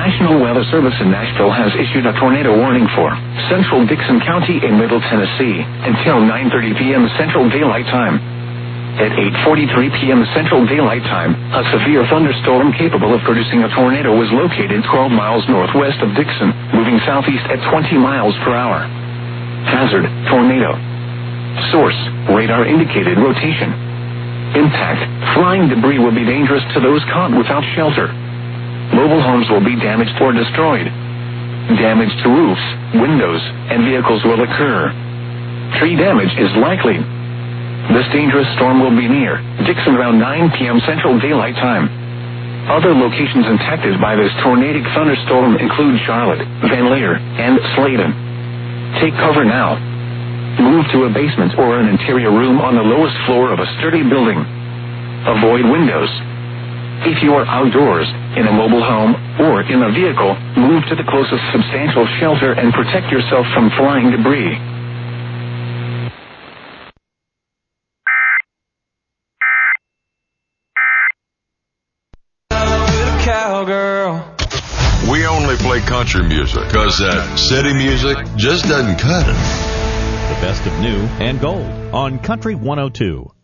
National Weather Service in Nashville has issued a tornado warning for central Dixon County in Middle Tennessee until 9:30 p.m. Central Daylight Time. At 8:43 p.m. Central Daylight Time, a severe thunderstorm capable of producing a tornado was located 12 miles northwest of Dixon, moving southeast at 20 miles per hour. Hazard, tornado. Source, radar indicated rotation. Impact, flying debris will be dangerous to those caught without shelter. Mobile homes will be damaged or destroyed. Damage to roofs, windows, and vehicles will occur. Tree damage is likely. This dangerous storm will be near Dixon around 9 p.m. Central Daylight Time. Other locations impacted by this tornadic thunderstorm include Charlotte, Van Leer, and Sladen. Take cover now. Move to a basement or an interior room on the lowest floor of a sturdy building. Avoid windows. If you are outdoors, in a mobile home, or in a vehicle, move to the closest substantial shelter and protect yourself from flying debris. We only play country music because that city music just doesn't cut it. The best of new and gold on Country 102.